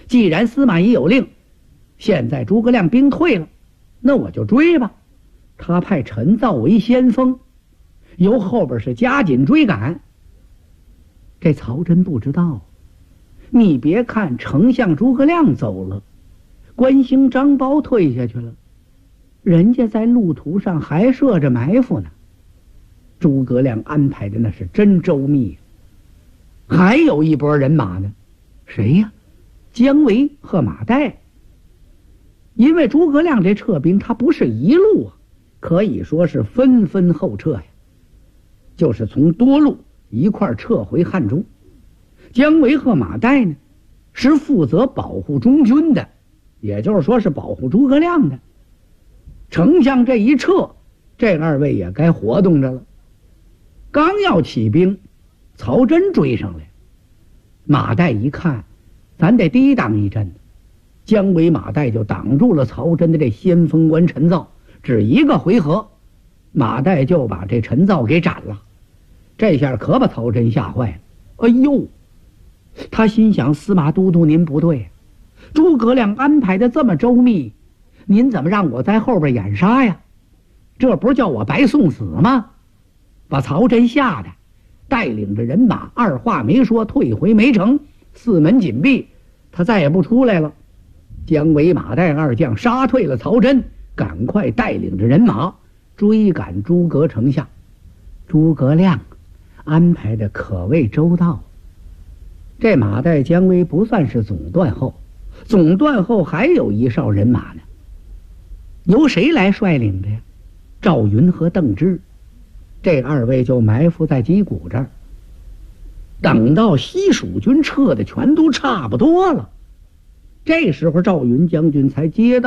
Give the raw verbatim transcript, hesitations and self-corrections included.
既然司马懿有令，现在诸葛亮兵退了，那我就追吧。他派陈造为先锋，由后边是加紧追赶。这曹真不知道，你别看丞相诸葛亮走了，关兴张苞退下去了，人家在路途上还设着埋伏呢。诸葛亮安排的那是真周密。还有一拨人马呢，谁呀？姜维和马岱。因为诸葛亮这撤兵他不是一路啊，可以说是纷纷后撤呀，就是从多路一块撤回汉中。姜维和马岱呢，是负责保护中军的，也就是说是保护诸葛亮的。丞相这一撤，这二位也该活动着了。刚要起兵，曹真追上来。马岱一看，咱得抵挡一阵。姜维、马岱就挡住了曹真的这先锋官陈造，只一个回合，马岱就把这陈造给斩了。这下可把曹真吓坏了。哎呦，他心想，司马都督您不对，诸葛亮安排的这么周密，您怎么让我在后边掩杀呀？这不是叫我白送死吗？把曹真吓得带领着人马二话没说退回梅城，四门紧闭，他再也不出来了。姜维、马岱二将杀退了曹真，赶快带领着人马追赶诸葛丞相。诸葛亮安排的可谓周到。这马岱、姜维不算是总断后，总断后还有一哨人马呢。由谁来率领的呀？赵云和邓芝。这二位就埋伏在箕谷这儿，等到西蜀军撤的全都差不多了，这时候赵云将军才接到